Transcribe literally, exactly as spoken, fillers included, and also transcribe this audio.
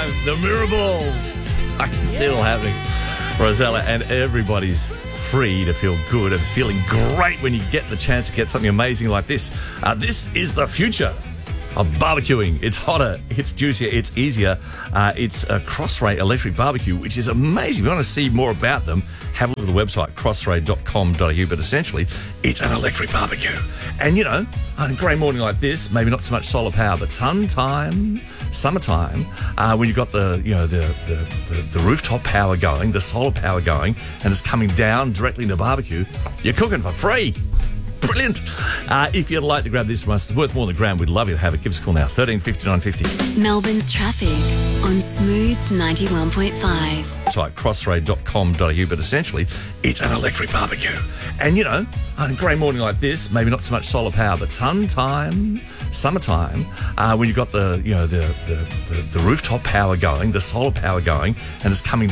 Live, the Miracles. I can see it all happening. Rosella, and everybody's free to feel good and feeling great when you get the chance to get something amazing like this. Uh, this is the future of barbecuing. It's hotter, it's juicier, it's easier. Uh, it's a Crossray electric barbecue, which is amazing. If you want to see more about them, have a look at the website, crossray dot com dot a u. But essentially, it's an electric barbecue. And, you know, on a grey morning like this, maybe not so much solar power, but sometime, summertime, uh, when you've got the, you know, the, the, the, the rooftop power going, the solar power going, and it's coming down directly into the barbecue, you're cooking for free. Brilliant. Uh, if you'd like to grab this from us, it's worth more than a grand. We'd love you to have it. Give us a call now, thirteen fifty-nine fifty. Melbourne's traffic on Smooth ninety-one point five. That's right, crossray dot com dot a u. But essentially, it's an electric barbecue. And, you know, on a grey morning like this, maybe not so much solar power, but sometime, summertime, uh, when you've got the, you know, the, the, the, the rooftop power going, the solar power going, and it's coming